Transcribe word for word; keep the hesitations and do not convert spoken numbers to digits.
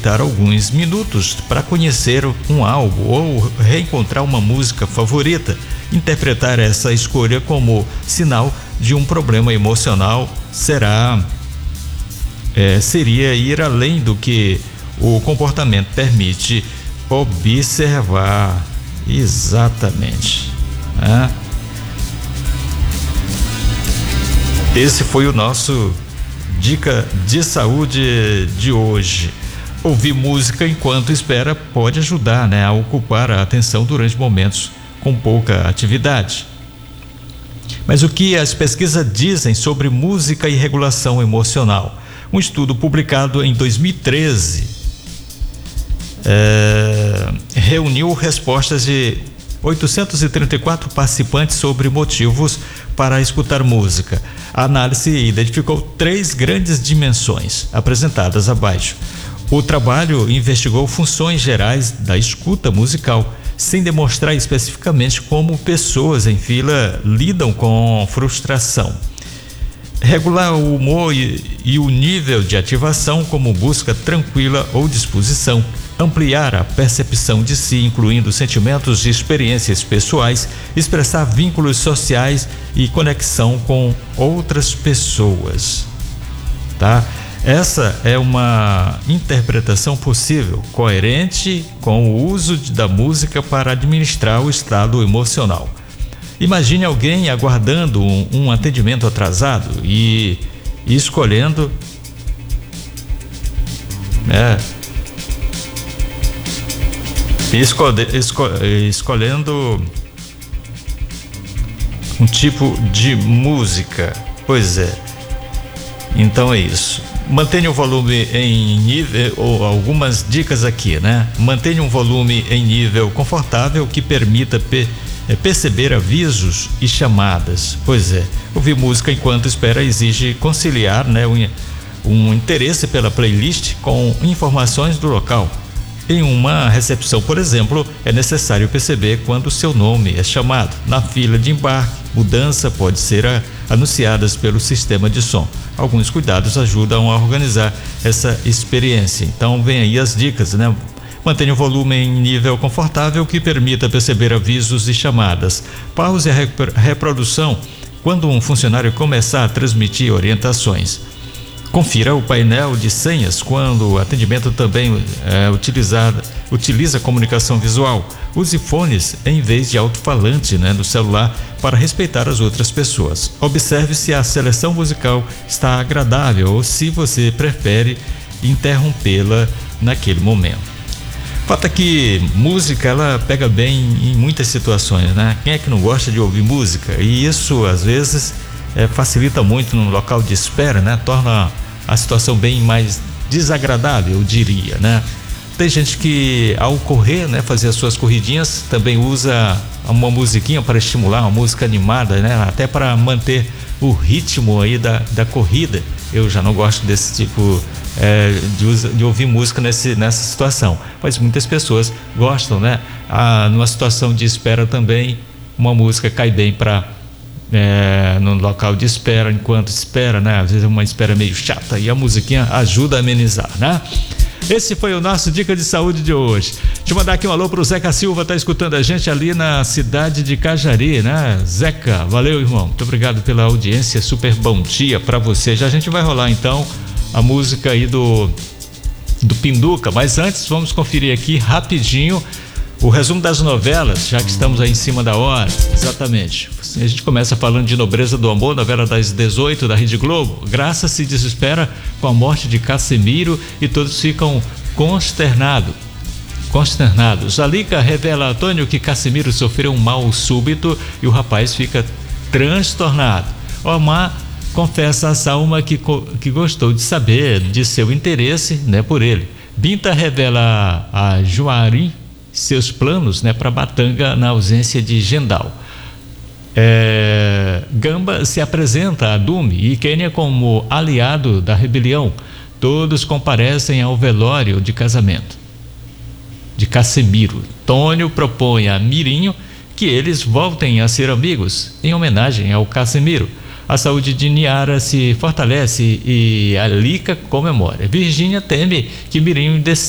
aproveitar alguns minutos para conhecer um álbum ou reencontrar uma música favorita. Interpretar essa escolha como sinal de um problema emocional será é, seria ir além do que o comportamento permite observar. Exatamente, né? Esse foi o nosso Dica de Saúde de hoje. Ouvir música enquanto espera pode ajudar, né, a ocupar a atenção durante momentos com pouca atividade. Mas o que as pesquisas dizem sobre música e regulação emocional? Um estudo publicado em dois mil e treze é, reuniu respostas de oitocentos e trinta e quatro participantes sobre motivos para escutar música. A análise identificou três grandes dimensões apresentadas abaixo. O trabalho investigou funções gerais da escuta musical, sem demonstrar especificamente como pessoas em fila lidam com frustração. Regular o humor e, e o nível de ativação, como busca tranquila ou disposição. Ampliar a percepção de si, incluindo sentimentos e experiências pessoais, expressar vínculos sociais e conexão com outras pessoas. Tá? Essa é uma interpretação possível, coerente com o uso da música para administrar o estado emocional. Imagine alguém aguardando um, um atendimento atrasado e, e escolhendo né, escolhe, esco, escolhendo um tipo de música. Pois é. Então é isso. Mantenha o volume em nível, ou algumas dicas aqui, né? Mantenha um volume em nível confortável que permita pe, é, perceber avisos e chamadas. Pois é, ouvir música enquanto espera exige conciliar, né, um, um interesse pela playlist com informações do local. Em uma recepção, por exemplo, é necessário perceber quando o seu nome é chamado. Na fila de embarque, mudança pode ser a, anunciadas pelo sistema de som. Alguns cuidados ajudam a organizar essa experiência. Então, vem aí as dicas, né? Mantenha o volume em nível confortável que permita perceber avisos e chamadas. Pause a reprodução quando um funcionário começar a transmitir orientações. Confira o painel de senhas quando o atendimento também é utilizado, utiliza comunicação visual. Use fones em vez de alto-falante, né, no celular para respeitar as outras pessoas. Observe se a seleção musical está agradável ou se você prefere interrompê-la naquele momento. Fato é que música ela pega bem em muitas situações, né? Quem é que não gosta de ouvir música? E isso às vezes é, facilita muito no local de espera, né? Torna a situação bem mais desagradável, eu diria, né? Tem gente que ao correr, né, fazer as suas corridinhas, também usa uma musiquinha para estimular, uma música animada, né? Até para manter o ritmo aí da, da corrida. Eu já não gosto desse tipo é, de, usa, de ouvir música nesse, nessa situação, mas muitas pessoas gostam, né? Ah, numa situação de espera também, uma música cai bem para É, no local de espera, enquanto espera, né? Às vezes é uma espera meio chata e a musiquinha ajuda a amenizar, né? Esse foi o nosso Dica de Saúde de hoje. Deixa eu mandar aqui um alô pro Zeca Silva, tá escutando a gente ali na cidade de Cajari, né? Zeca, valeu, irmão. Muito obrigado pela audiência, super bom dia pra você. Já a gente vai rolar então a música aí do, do Pinduca, mas antes vamos conferir aqui rapidinho o resumo das novelas, já que estamos aí em cima da hora. Exatamente. A gente começa falando de Nobreza do Amor, novela das dezoito da Rede Globo. Graça se desespera com a morte de Casemiro e todos ficam consternados. Consternados. Alica revela a Antônio que Casemiro sofreu um mal súbito e o rapaz fica transtornado. Omar confessa a Salma que, que gostou de saber de seu interesse, né, por ele. Binta revela a Juari seus planos, né, para Batanga na ausência de Gendal. É, Gamba se apresenta a Dume e Quênia como aliado da rebelião. Todos comparecem ao velório de casamento de Casemiro. Tônio propõe a Mirinho que eles voltem a ser amigos em homenagem ao Casemiro. A saúde de Niara se fortalece e Alica comemora. Virgínia teme que Mirinho